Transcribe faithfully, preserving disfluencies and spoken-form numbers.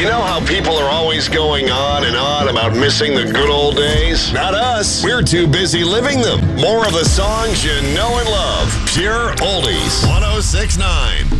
You know how people are always going on and on about missing the good old days? Not us. We're too busy living them. More of the songs you know and love. Pure Oldies. one oh six point nine.